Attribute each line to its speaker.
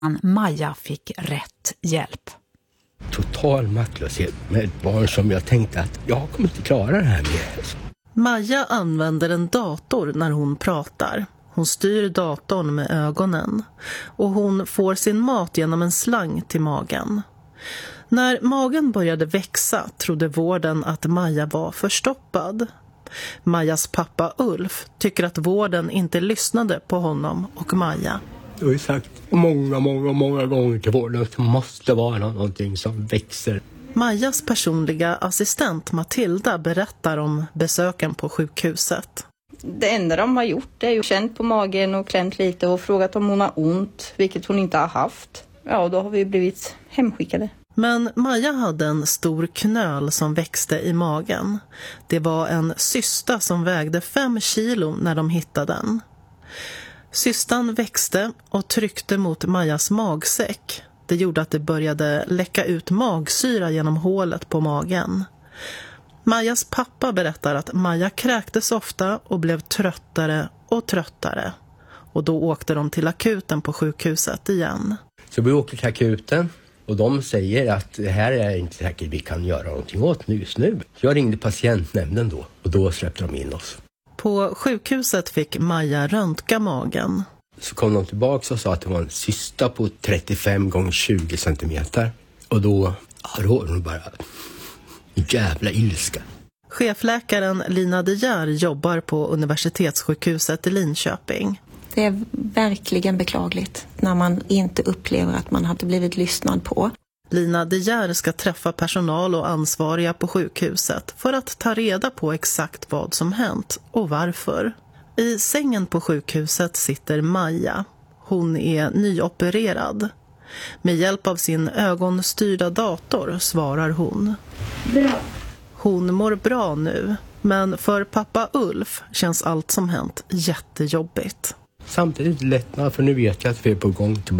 Speaker 1: Maja fick rätt hjälp.
Speaker 2: Total maktlöshet med ett barn som jag tänkte att jag kommer inte klara det här med.
Speaker 3: Maja använder en dator när hon pratar. Hon styr datorn med ögonen. Och hon får sin mat genom en slang till magen. När magen började växa trodde vården att Maja var förstoppad. Majas pappa Ulf tycker att vården inte lyssnade på honom och Maja.
Speaker 2: Jag har ju sagt många gånger till vården att det måste vara någonting som växer.
Speaker 3: Majas personliga assistent Matilda berättar om besöken på sjukhuset.
Speaker 4: Det enda de har gjort är ju känt på magen och klämt lite och frågat om hon har ont, vilket hon inte har haft. Ja, då har vi blivit hemskickade.
Speaker 3: Men Maja hade en stor knöl som växte i magen. Det var en cysta som vägde 5 kilo när de hittade den. Cystan växte och tryckte mot Majas magsäck. Det gjorde att det började läcka ut magsyra genom hålet på magen. Majas pappa berättar att Maja kräktes ofta och blev tröttare och tröttare. Och då åkte de till akuten på sjukhuset igen.
Speaker 2: Så vi åker till akuten och de säger att det här är inte säkert vi kan göra någonting åt just nu. Så jag ringde patientnämnden då och då släppte de in oss.
Speaker 3: På sjukhuset fick Maja röntga magen.
Speaker 2: Så kom de tillbaka och sa att det var en cysta på 35 gånger 20 centimeter. Och då var de bara jävla ilska.
Speaker 3: Chefläkaren Lina De Geer jobbar på universitetssjukhuset i Linköping.
Speaker 5: Det är verkligen beklagligt när man inte upplever att man hade blivit lyssnad på.
Speaker 3: Lina De Geer ska träffa personal och ansvariga på sjukhuset för att ta reda på exakt vad som hänt och varför. I sängen på sjukhuset sitter Maja. Hon är nyopererad. Med hjälp av sin ögonstyrda dator svarar hon.
Speaker 4: Bra.
Speaker 3: Hon mår bra nu, men för pappa Ulf känns allt som hänt jättejobbigt.
Speaker 2: Samtidigt lättnad för nu vet jag att vi är på gång tillbaka.